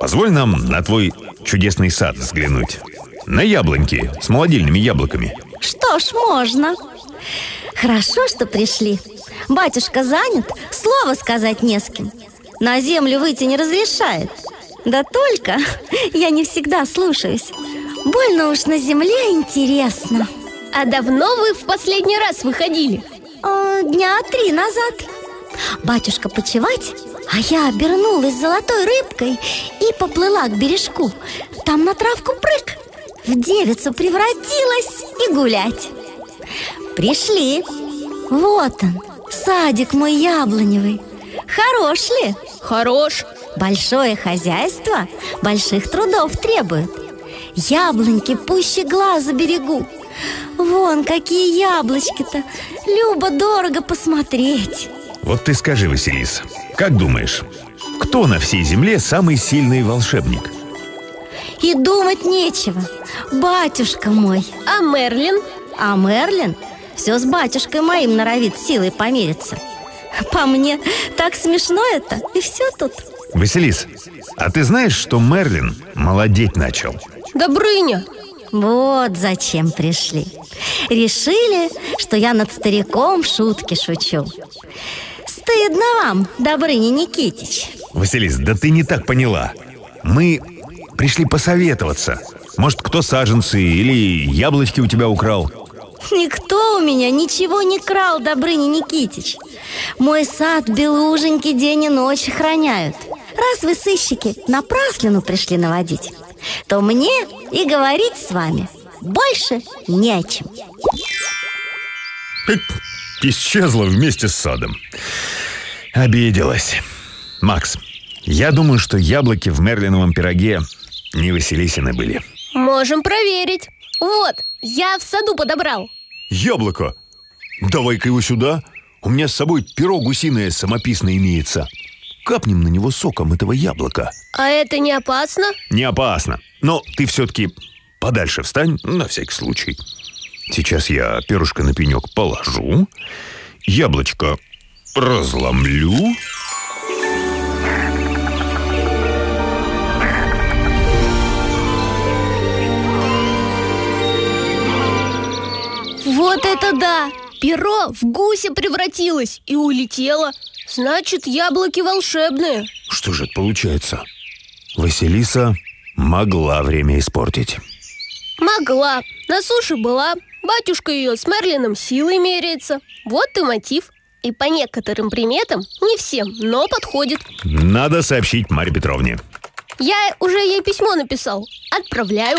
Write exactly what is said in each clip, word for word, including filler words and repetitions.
позволь нам на твой чудесный сад взглянуть. На яблоньки с молодильными яблоками. Что ж, можно. Хорошо, что пришли. Батюшка занят, слова сказать не с кем. На землю выйти не разрешает. Да только я не всегда слушаюсь. Больно уж на земле интересно. А давно вы в последний раз выходили? О, дня три назад. Батюшка почевать, а я обернулась золотой рыбкой и поплыла к бережку. Там на травку прыг, в девицу превратилась и гулять. Пришли. Вот он, садик мой яблоневый. Хорош ли? Хорош. Большое хозяйство больших трудов требует. Яблоньки пуще глаза берегу. Вон какие яблочки-то. Любо-дорого посмотреть. Вот ты скажи, Василиса, как думаешь, кто на всей земле самый сильный волшебник? И думать нечего. Батюшка мой. А Мерлин? А Мерлин все с батюшкой моим норовит силой помериться. По мне, так смешно это, и все тут. Василис, а ты знаешь, что Мерлин молодеть начал? Добрыня. Вот зачем пришли. Решили, что я над стариком шутки шучу. Стыдно вам, Добрыня Никитич. Василис, да ты не так поняла. Мы пришли посоветоваться. Может, кто саженцы или яблочки у тебя украл? Никто у меня ничего не крал, Добрыня Никитич. Мой сад белуженький день и ночь охраняют. Раз вы, сыщики, напраслину пришли наводить, то мне и говорить с вами больше не о чем. Исчезла вместе с садом. Обиделась. Макс, я думаю, что яблоки в Мерлиновом пироге не Василисины были. Можем проверить. Вот, я в саду подобрал. Яблоко? Давай-ка его сюда. У меня с собой перо гусиное самописное имеется. Капнем на него соком этого яблока. А это не опасно? Не опасно. Но ты все-таки подальше встань, на всякий случай. Сейчас я перышко на пенек положу, яблочко разломлю. Вот это да! Перо в гуся превратилось и улетело. Значит, яблоки волшебные. Что же это получается? Василиса могла время испортить. Могла. На суше была. Батюшка ее с Мерлином силой меряется. Вот и мотив. И по некоторым приметам, не всем, но подходит. Надо сообщить Марье Петровне. Я уже ей письмо написал. Отправляю.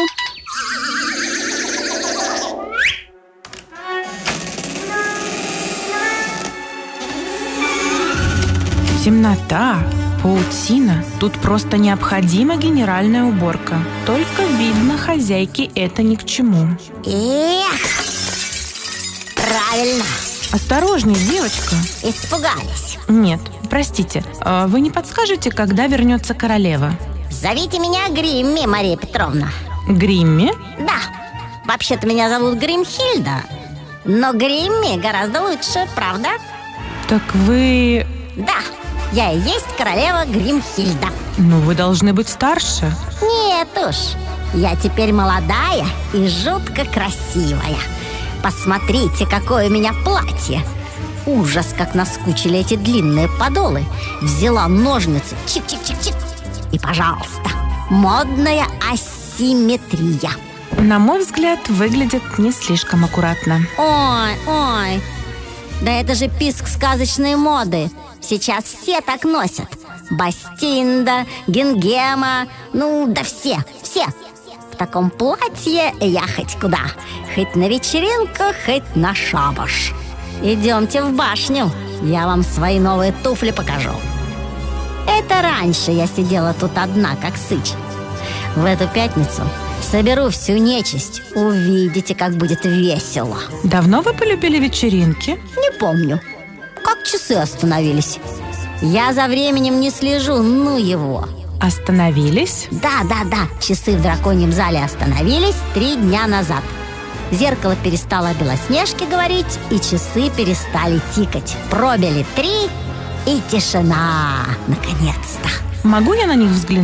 Темнота, паутина. Тут просто необходима генеральная уборка. Только, видно, хозяйке это ни к чему. Эх, правильно. Осторожней, девочка. Испугались. Нет, простите, а вы не подскажете, когда вернется королева? Зовите меня Гримми, Мария Петровна. Гримми? Да, вообще-то меня зовут Гримхильда, но Гримми гораздо лучше, правда? Так вы... Да, я и есть королева Гримхильда. Ну, вы должны быть старше. Нет уж, я теперь молодая и жутко красивая. Посмотрите, какое у меня платье. Ужас, как наскучили эти длинные подолы. Взяла ножницы, чик-чик-чик-чик. И, пожалуйста, модная асимметрия. На мой взгляд, выглядит не слишком аккуратно. Ой, ой, да это же писк сказочной моды. Сейчас все так носят. Бастинда, Гингема, ну да все, все. В таком платье я хоть куда. Хоть на вечеринку, хоть на шабаш. Идемте в башню, я вам свои новые туфли покажу. Это раньше я сидела тут одна, как сыч. В эту пятницу соберу всю нечисть. Увидите, как будет весело. Давно вы полюбили вечеринки? Не помню. Как часы остановились. Я за временем не слежу, ну его. Остановились? Да, да, да, часы в драконьем зале остановились три дня назад. Зеркало перестало о Белоснежке говорить, и часы перестали тикать. Пробили три, и тишина, наконец-то. Могу я на них взглянуть?